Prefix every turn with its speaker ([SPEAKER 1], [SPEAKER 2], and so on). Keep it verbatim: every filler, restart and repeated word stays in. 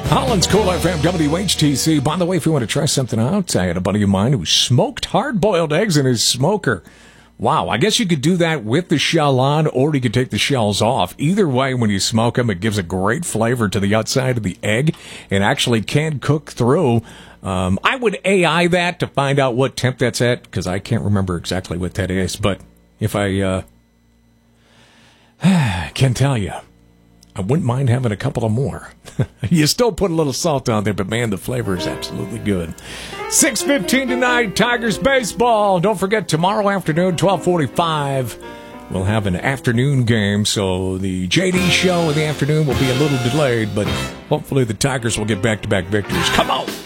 [SPEAKER 1] Holland's Cool F M, W H T C. By the way, if you want to try something out, I had a buddy of mine who smoked hard-boiled eggs in his smoker. Wow, I guess you could do that with the shell on, or you could take the shells off. Either way, when you smoke them, it gives a great flavor to the outside of the egg and actually can cook through. Um, I would A I that to find out what temp that's at, because I can't remember exactly what that is. But if I uh, can tell you, I wouldn't mind having a couple of more. You still put a little salt on there, but man, the flavor is absolutely good. six fifteen tonight, Tigers baseball. Don't forget, tomorrow afternoon, twelve forty-five, we'll have an afternoon game. So the J D show in the afternoon will be a little delayed, but hopefully the Tigers will get back-to-back victories. Come on!